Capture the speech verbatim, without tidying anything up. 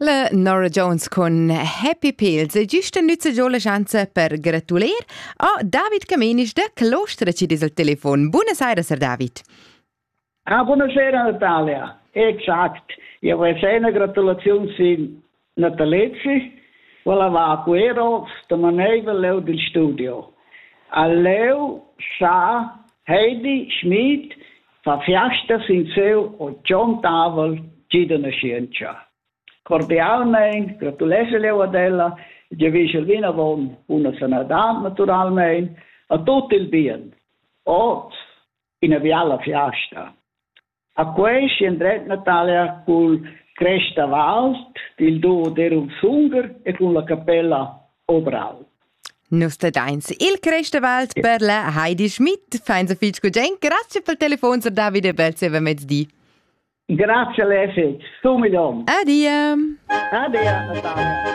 La Nora Jones con Happy Pills e giusto nütze giò la chance per gratuler a David Camenisch da Clostra ci dis al telefon. Buonasera, Sir David. Ah, buonasera Natalia. Exakt. Io vorrei fare una gratulazione sin Natalezzi, quella va a Quero, sta maneva leu del studio. A leu sa Heidi Schmid fa fiasta sin seu o John Tavel gida na scienza. Cordialmente, gratulese leu ad ella, e vi il vina von una sanità naturalmente, a tutto il bien. O in a viala fiasta. A questo andrete Natalia col Cresta Wald, il duo derum Sunger e con la cappella Obral. Nusta deins. Il Cresta Wald per la Heidi Schmidt. Fein viel scugen. Grazie per il telefono, Sir David, e bel seve mezdi. Grazie a lei, sto milione. Adia. Adia, Natalia.